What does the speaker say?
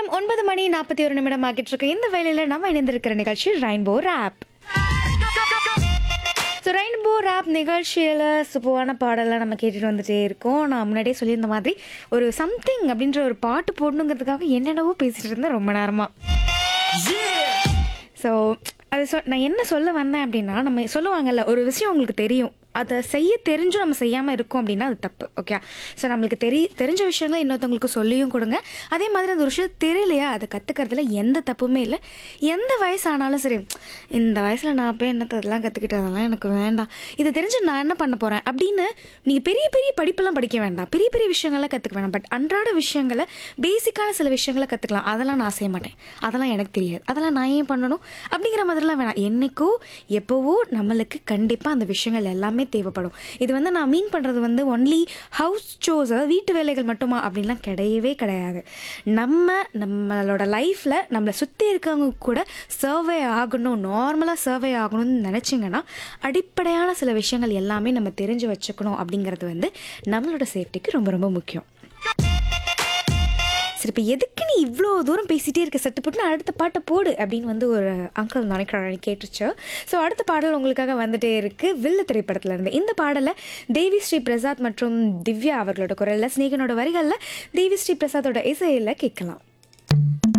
நேரம் 9:41 ஆகிட்டு இருக்கு. இந்த வேளையில நம்ம இணைந்திருக்கிற நிகழ்ச்சி rainbow rap. So rainbow rap நிகழ்ச்சியில் சூப்பரான பாடலாம் நம்ம கேட்டுட்டு வந்துட்டே இருக்கோம். நான் முன்னாடியே சொல்லியிருந்த மாதிரி ஒரு சம்திங் அப்படின்ற ஒரு பாட்டு போடணுங்கிறதுக்காக என்னென்னவோ பேசிட்டு இருந்தேன் ரொம்ப நேரமாக. ஸோ அது நான் என்ன சொல்ல வந்தேன் அப்படின்னா, நம்ம சொல்லுவாங்கல்ல, ஒரு விஷயம் உங்களுக்கு தெரியும், அதை செய்ய தெரிஞ்சும் நம்ம செய்யாமல் இருக்கோம் அப்படின்னா அது தப்பு. ஓகே, ஸோ நம்மளுக்கு தெரிஞ்ச விஷயங்களை இன்னொருத்தவங்களுக்கு சொல்லியும் கொடுங்க. அதே மாதிரி அந்த ஒரு விஷயம் தெரியலையா, அதை கற்றுக்கிறதுல எந்த தப்புமே இல்லை. எந்த வயசானாலும் சரி, இந்த வயசில் நான் போய் என்னத்தை அதெல்லாம் கற்றுக்கிட்டு அதெல்லாம் எனக்கு வேண்டாம், இதை தெரிஞ்சு நான் என்ன பண்ண போகிறேன் அப்படின்னு நீங்கள் பெரிய பெரிய படிப்பெல்லாம் படிக்க வேண்டாம், பெரிய பெரிய விஷயங்கள்லாம் கற்றுக்க வேண்டாம். பட் அன்றாட விஷயங்களை, பேசிக்கான சில விஷயங்களை கற்றுக்கலாம். அதெல்லாம் நான் செய்ய மாட்டேன், அதெல்லாம் எனக்கு தெரியாது, அதெல்லாம் நான் ஏன் பண்ணணும் அப்படிங்கிற மாதிரிலாம் வேணாம். என்னைக்கோ எப்போவோ நம்மளுக்கு கண்டிப்பாக அந்த விஷயங்கள் எல்லாமே தேவைப்படும். இது நான் மீன் பண்ணுறது ஒன்லி ஹவுஸ் சோர்ஸ், அதாவது வீட்டு வேலைகள் மட்டுமா அப்படின்லாம் கிடையவே கிடையாது. நம்மளோட லைஃப்பில் நம்மளை சுற்றி இருக்கவங்க கூட சர்வே ஆகணும், நார்மலாக சர்வே ஆகணும்னு நினச்சிங்கன்னா அடிப்படையான சில விஷயங்கள் எல்லாமே நம்ம தெரிஞ்சு வச்சுக்கணும். அப்படிங்கிறது நம்மளோட சேஃப்டிக்கு ரொம்ப ரொம்ப முக்கியம். சரி, இப்போ எதுக்கு நீ இவ்வளோ தூரம் பேசிகிட்டே இருக்க, சட்டு போட்டு அடுத்த பாட்டை போடு அப்படின்னு ஒரு அங்கிள் நினைக்கிறாரு கேட்டுச்சு. ஸோ அடுத்த பாடல் உங்களுக்காக வந்துட்டே இருக்குது, வில்லு திரைப்படத்தில் இருந்து. இந்த பாடலை தேவி ஸ்ரீ பிரசாத் மற்றும் திவ்யா அவர்களோட குரலில், ஸ்நேகனோட வரிகளில் தேவி ஸ்ரீ பிரசாத்தோட இசையில் கேட்கலாம்.